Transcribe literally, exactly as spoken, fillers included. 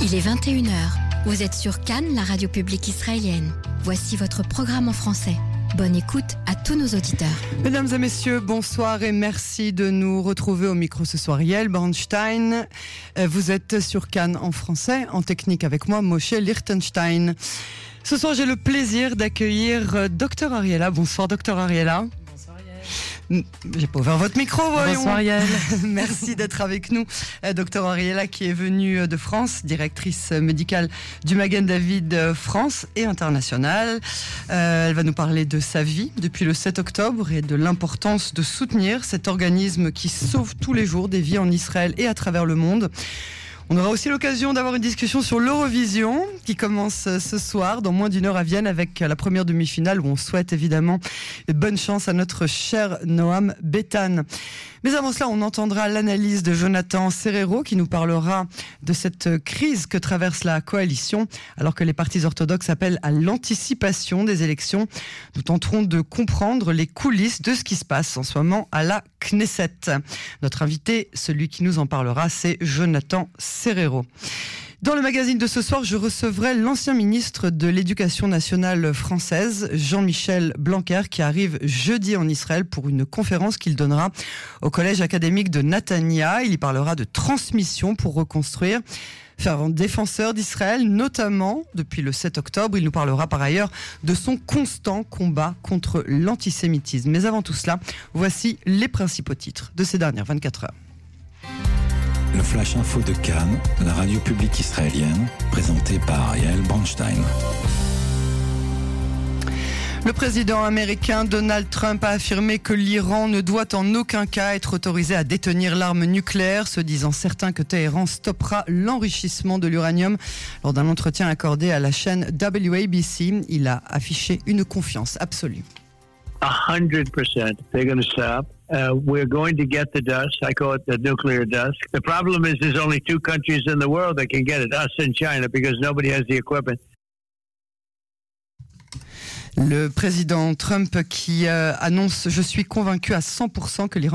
Il est vingt et une heures. Vous êtes sur Cannes, la radio publique israélienne. Voici votre programme en français. Bonne écoute à tous nos auditeurs. Mesdames et messieurs, bonsoir et merci de nous retrouver au micro ce soir. Yael Bornstein, vous êtes sur Cannes en français, en technique avec moi, Moshe Lichtenstein. Ce soir, j'ai le plaisir d'accueillir Docteur Ariella. Bonsoir Docteur Ariella. J'ai pas ouvert votre micro, voyons. Bonsoir Yael. Merci d'être avec nous. Docteur Ariella qui est venue de France, directrice médicale du Magen David France et internationale. Euh, elle va nous parler de sa vie depuis le sept octobre et de l'importance de soutenir cet organisme qui sauve tous les jours des vies en Israël et à travers le monde. On aura aussi l'occasion d'avoir une discussion sur l'Eurovision qui commence ce soir dans moins d'une heure à Vienne avec la première demi-finale où on souhaite évidemment bonne chance à notre cher Noam Betan. Mais avant cela, on entendra l'analyse de Jonathan Serrero qui nous parlera de cette crise que traverse la coalition alors que les partis orthodoxes appellent à l'anticipation des élections. Nous tenterons de comprendre les coulisses de ce qui se passe en ce moment à la Knesset. Notre invité, celui qui nous en parlera, c'est Jonathan Serrero. Dans le magazine de ce soir, je recevrai l'ancien ministre de l'Éducation nationale française, Jean-Michel Blanquer, qui arrive jeudi en Israël pour une conférence qu'il donnera au collège académique de Natania. Il y parlera de transmission pour reconstruire. Fervent défenseur d'Israël, notamment depuis le sept octobre. Il nous parlera par ailleurs de son constant combat contre l'antisémitisme. Mais avant tout cela, voici les principaux titres de ces dernières vingt-quatre heures. Le Flash Info de Cannes, la radio publique israélienne, présenté par Yael Bornstein. Le président américain Donald Trump a affirmé que l'Iran ne doit en aucun cas être autorisé à détenir l'arme nucléaire, se disant certain que Téhéran stoppera l'enrichissement de l'uranium. Lors d'un entretien accordé à la chaîne W A B C, il a affiché une confiance absolue. A hundred percent. They're going to stop. Uh, we're going to get the dust. I call it the nuclear dust. The problem is there's only two countries in the world that can get it, us and China, because nobody has the equipment. Le président Trump qui euh, annonce « Je suis convaincu à cent pour cent que l'Iran